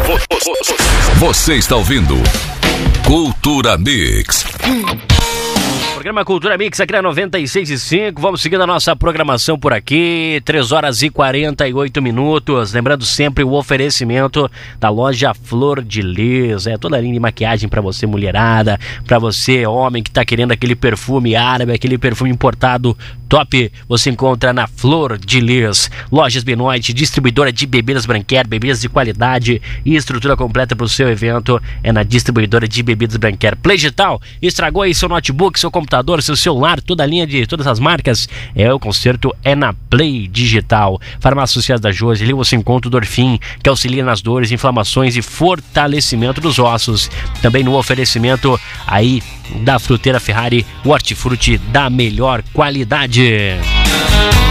Você está ouvindo Cultura Mix. Programa Cultura Mix aqui na 96.5. Vamos seguindo a nossa programação por aqui. 3 horas e 48 minutos. Lembrando sempre o oferecimento da loja Flor de Lis. Toda a linha de maquiagem pra você, mulherada. Pra você, homem, que tá querendo aquele perfume árabe, aquele perfume importado top. Você encontra na Flor de Lis. Lojas Benoit, distribuidora de bebidas Branquer, bebidas de qualidade e estrutura completa pro seu evento. É na distribuidora de bebidas Branquer. Play Digital, estragou aí seu notebook, seu computador, seu celular, toda a linha de todas as marcas, o conserto é na Play Digital. Farmácia Associada da Josi, ali você encontra o Dorfin, que auxilia nas dores, inflamações e fortalecimento dos ossos. Também no oferecimento aí da Fruteira Ferrari, o hortifruti da melhor qualidade.